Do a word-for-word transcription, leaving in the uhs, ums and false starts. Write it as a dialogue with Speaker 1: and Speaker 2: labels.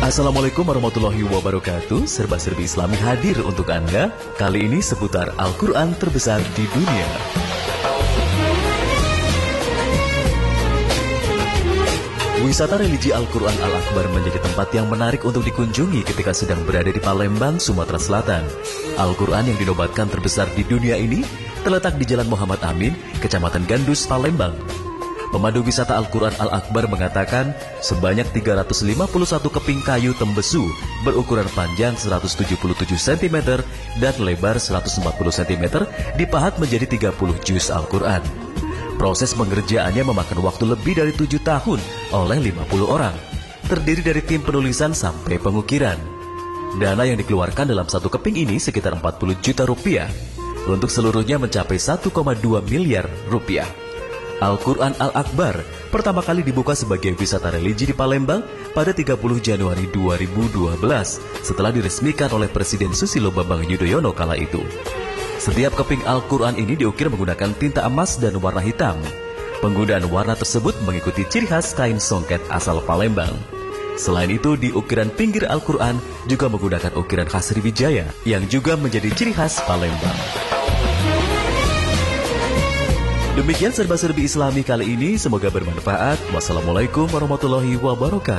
Speaker 1: Assalamualaikum warahmatullahi wabarakatuh. Serba-serbi Islami hadir untuk Anda. Kali ini seputar Al-Quran terbesar di dunia. Wisata religi Al-Quran Al-Akbar menjadi tempat yang menarik untuk dikunjungi ketika sedang berada di Palembang, Sumatera Selatan. Al-Quran yang dinobatkan terbesar di dunia ini terletak di Jalan Muhammad Amin, Kecamatan Gandus, Palembang. Pemandu wisata Al-Quran Al-Akbar mengatakan sebanyak tiga ratus lima puluh satu keping kayu tembesu berukuran panjang seratus tujuh puluh tujuh sentimeter dan lebar seratus empat puluh sentimeter dipahat menjadi tiga puluh juz Al-Quran. Proses pengerjaannya memakan waktu lebih dari tujuh tahun oleh lima puluh orang, terdiri dari tim penulisan sampai pengukiran. Dana yang dikeluarkan dalam satu keping ini sekitar empat puluh juta rupiah. Untuk seluruhnya mencapai satu koma dua miliar rupiah. Al-Quran Al-Akbar pertama kali dibuka sebagai wisata religi di Palembang pada tiga puluh Januari dua ribu dua belas setelah diresmikan oleh Presiden Susilo Bambang Yudhoyono kala itu. Setiap keping Al-Quran ini diukir menggunakan tinta emas dan warna hitam. Penggunaan warna tersebut mengikuti ciri khas kain songket asal Palembang. Selain itu, di ukiran pinggir Al-Quran juga menggunakan ukiran khas Sriwijaya yang juga menjadi ciri khas Palembang. Demikian serba-serbi Islami kali ini, semoga bermanfaat. Wassalamualaikum warahmatullahi wabarakatuh.